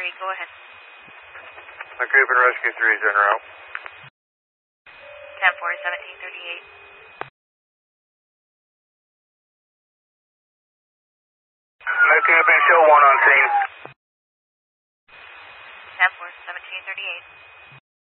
go ahead. McCoop and Rescue 3 is en route. 10-4, 1738. McCoop and show 1 on scene. 10-4, 1738.